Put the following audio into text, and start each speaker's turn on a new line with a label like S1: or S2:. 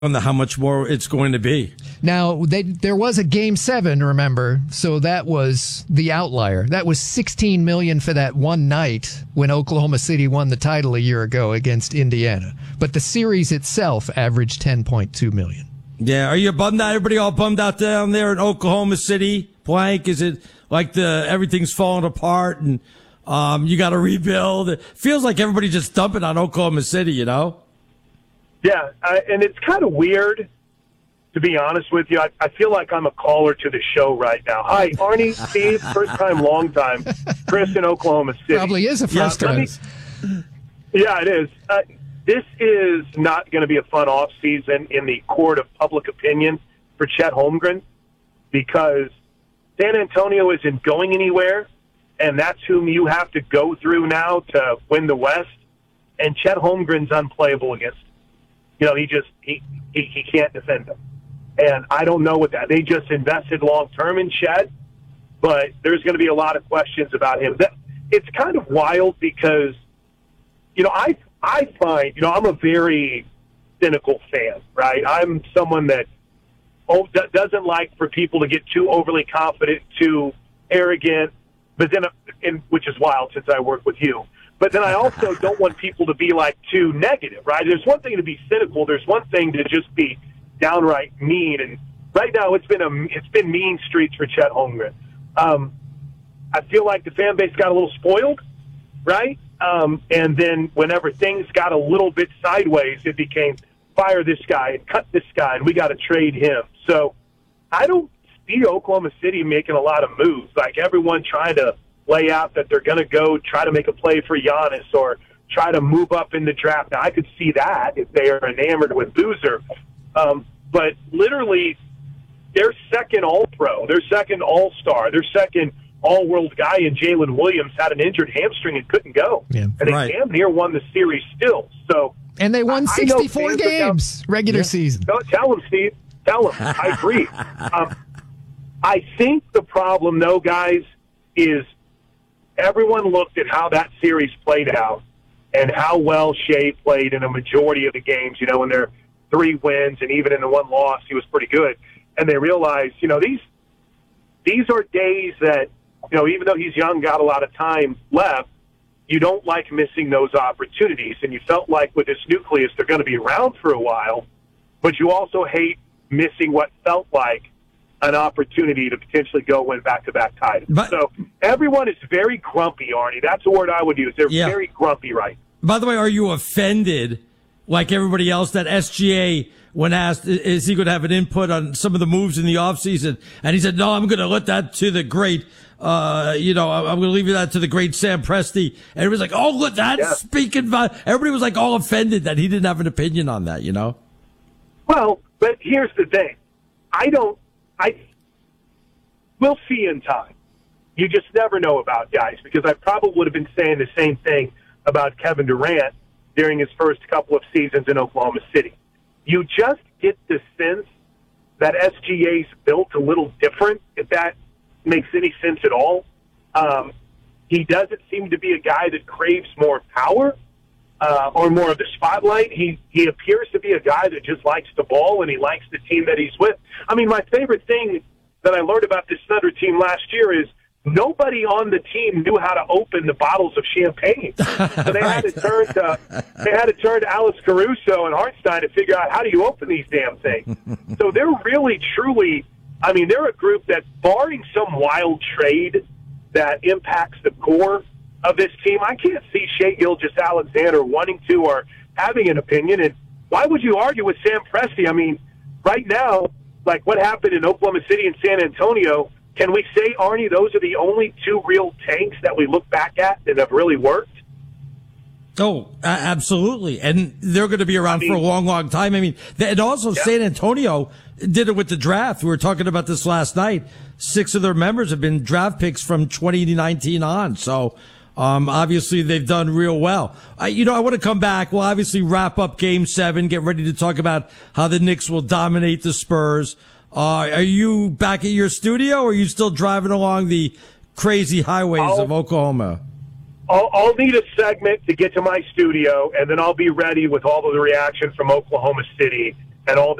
S1: on how much more it's going to be.
S2: Now, there was a Game 7, remember, so that was the outlier. That was $16 million for that one night when Oklahoma City won the title a year ago against Indiana. But the series itself averaged $10.2 million.
S1: Yeah, are you bummed out? Everybody all bummed out down there in Oklahoma City? Blank, is it like everything's falling apart and you got to rebuild? It feels like everybody just dumping on Oklahoma City, you know?
S3: Yeah, and it's kind of weird, to be honest with you. I feel like I'm a caller to the show right now. Hi, Arnie, Steve, first time, long time. Chris in Oklahoma City.
S2: Probably is a first time.
S3: Yeah, it is. This is not going to be a fun offseason in the court of public opinion for Chet Holmgren because San Antonio isn't going anywhere, and that's whom you have to go through now to win the West. And Chet Holmgren's unplayable against him. You know, he can't defend them. And I don't know what that. They just invested long-term in Chet, but there's going to be a lot of questions about him. It's kind of wild because, you know, I find, you know, I'm a very cynical fan, right? I'm someone that doesn't like for people to get too overly confident, too arrogant, but then, which is wild since I work with you. But then I also don't want people to be, like, too negative, right? There's one thing to be cynical. There's one thing to just be downright mean. And right now it's been mean streets for Chet Holmgren. I feel like the fan base got a little spoiled, right? And then whenever things got a little bit sideways, it became fire this guy and cut this guy, and we got to trade him. So I don't see Oklahoma City making a lot of moves, like everyone trying to lay out that they're going to go try to make a play for Giannis or try to move up in the draft. Now, I could see that if they are enamored with Boozer. But literally, their second All-Pro, their second All-Star, their second All-World guy in Jalen Williams had an injured hamstring and couldn't go. Yeah, and they damn near won the series still. So,
S2: and they won 64 games regular season.
S3: Tell them, Steve. Tell them. I agree. I think the problem, though, guys, is everyone looked at how that series played out and how well Shea played in a majority of the games, you know, in their 3 wins, and even in the 1 loss, he was pretty good. And they realized, you know, these are days that, you know, even though he's young, got a lot of time left, you don't like missing those opportunities. And you felt like with this nucleus, they're going to be around for a while, but you also hate missing what felt like an opportunity to potentially go win back-to-back titles. So everyone is very grumpy, Arnie. That's the word I would use. They're very grumpy, right?
S1: By the way, are you offended, like everybody else, that SGA, when asked, is he going to have an input on some of the moves in the offseason? And he said, no, I'm going to let that to the great, I'm going to leave that to the great Sam Presti. And everybody's like, oh, look, that's speaking about, everybody was like all offended that he didn't have an opinion on that, you know?
S3: Well, but here's the thing. We'll see in time. You just never know about guys, because I probably would have been saying the same thing about Kevin Durant during his first couple of seasons in Oklahoma City. You just get the sense that SGA's built a little different, if that makes any sense at all. He doesn't seem to be a guy that craves more power or more of the spotlight. He appears to be a guy that just likes the ball, and he likes the team that he's with. I mean, my favorite thing that I learned about this Thunder team last year is nobody on the team knew how to open the bottles of champagne. So they had to turn to Alex Caruso and Hartenstein to figure out, how do you open these damn things? So they're really, truly, I mean, they're a group that, barring some wild trade that impacts the core of this team, I can't see Shai Gilgeous-Alexander wanting to or having an opinion. And why would you argue with Sam Presti? I mean, right now, like what happened in Oklahoma City and San Antonio, can we say, Arnie, those are the only 2 real tanks that we look back at that have really worked?
S1: Oh, absolutely. And they're going to be around for a long, long time. I mean, and also San Antonio did it with the draft. We were talking about this last night. 6 of their members have been draft picks from 2019 on. So, obviously they've done real well. I want to come back. We'll obviously wrap up Game 7, get ready to talk about how the Knicks will dominate the Spurs. Are you back at your studio, or are you still driving along the crazy highways of Oklahoma?
S3: I'll need a segment to get to my studio, and then I'll be ready with all of the reaction from Oklahoma City. and all